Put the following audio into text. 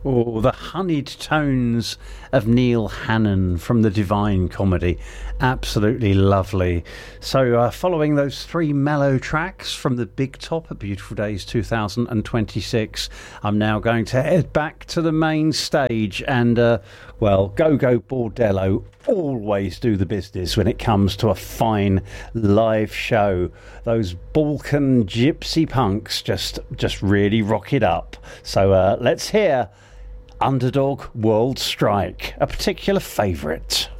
Oh, the honeyed tones of Neil Hannon from the Divine Comedy. Absolutely lovely. So, following those three mellow tracks from the Big Top at Beautiful Days 2026, I'm now going to head back to the main stage and, Go-Go Bordello always do the business when it comes to a fine live show. Those Balkan gypsy punks just really rock it up. So let's hear Underdog World Strike, a particular favourite.